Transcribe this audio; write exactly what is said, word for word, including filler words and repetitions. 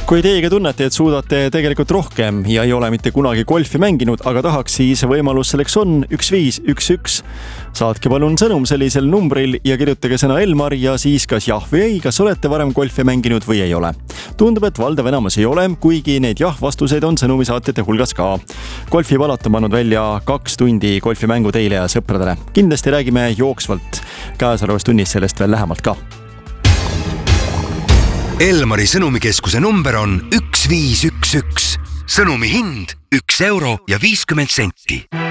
Kui teiega tunnete, et suudate tegelikult rohkem ja ei ole mitte kunagi golfi mänginud, aga tahaks, siis võimalus selleks on üks viis üks üks. Saatke palun sõnum sellisel numbril ja kirjutage sõna Elmar ja siis kas jah või ei, kas olete varem golfi mänginud või ei ole. Tundub, et valdav enamus ei ole, kuigi need jah-vastuseid on sõnumisaatjate hulgas ka. Golfi palat on pannud välja kaks tundi golfimängu teile ja sõpradele. Kindlasti räägime jooksvalt käesolevas tunnis sellest veel lähemalt ka. Elmari sõnumikeskuse number on üks viis üks üks. Sõnumi hind üks euro ja viiskümmend senti.